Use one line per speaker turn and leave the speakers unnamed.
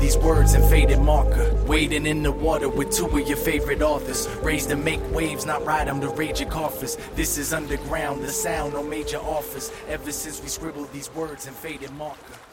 these words in faded marker. Wading in the water with two of your favorite authors. Raised to make waves, not ride them to rage your coffers. This is underground, the sound, no major offers. Ever since we scribbled these words in faded marker.